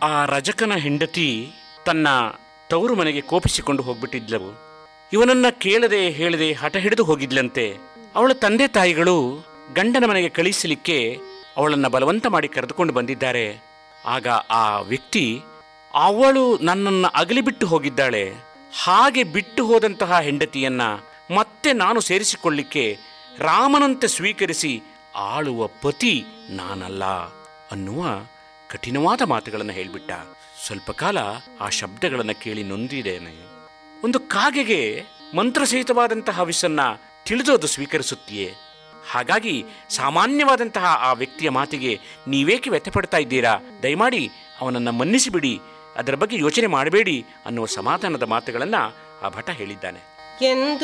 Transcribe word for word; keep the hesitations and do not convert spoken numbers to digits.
ಆ ರಜಕನ ಹೆಂಡತಿ ತನ್ನ ತವರು ಮನೆಗೆ ಕೋಪಿಸಿಕೊಂಡು ಹೋಗ್ಬಿಟ್ಟಿದ್ಲವು. ಇವನನ್ನ ಕೇಳದೆ ಹೇಳದೆ ಹಠ ಹಿಡಿದು ಹೋಗಿದ್ಲಂತೆ. ಅವಳ ತಂದೆ ತಾಯಿಗಳು ಗಂಡನ ಮನೆಗೆ ಕಳಿಸಲಿಕ್ಕೆ ಅವಳನ್ನು ಬಲವಂತ ಮಾಡಿ ಕರೆದುಕೊಂಡು ಬಂದಿದ್ದಾರೆ. ಆಗ ಆ ವ್ಯಕ್ತಿ, ಅವಳು ನನ್ನನ್ನು ಅಗಲಿ ಬಿಟ್ಟು ಹೋಗಿದ್ದಾಳೆ, ಹಾಗೆ ಬಿಟ್ಟು ಹೋದಂತಹ ಹೆಂಡತಿಯನ್ನ ಮತ್ತೆ ನಾನು ಸೇರಿಸಿಕೊಳ್ಳಿಕ್ಕೆ ರಾಮನಂತೆ ಸ್ವೀಕರಿಸಿ ಆಳುವ ಪತಿ ನಾನಲ್ಲ ಅನ್ನುವ ಕಠಿಣವಾದ ಮಾತುಗಳನ್ನು ಹೇಳಿಬಿಟ್ಟ. ಸ್ವಲ್ಪ ಕಾಲ ಆ ಶಬ್ದಗಳನ್ನು ಕೇಳಿ ನೊಂದಿದ್ದೇನೆ. ಒಂದು ಕಾಗೆಗೆ ಮಂತ್ರಸಹಿತವಾದಂತಹ ಹವಿಸನ್ನ ತಿಳಿದು ಅದು ಸ್ವೀಕರಿಸುತ್ತೀಯೇ? ಹಾಗಾಗಿ ಸಾಮಾನ್ಯವಾದಂತಹ ಆ ವ್ಯಕ್ತಿಯ ಮಾತಿಗೆ ನೀವೇಕೆ ವ್ಯಥಪಡ್ತಾ ಇದ್ದೀರಾ? ದಯಮಾಡಿ ಅವನನ್ನು ಮನ್ನಿಸಿಬಿಡಿ, ಅದರ ಬಗ್ಗೆ ಯೋಚನೆ ಮಾಡಬೇಡಿ ಅನ್ನುವ ಸಮಾಧಾನದ ಮಾತುಗಳನ್ನು ಆ ಭಟ ಹೇಳಿದ್ದಾನೆ.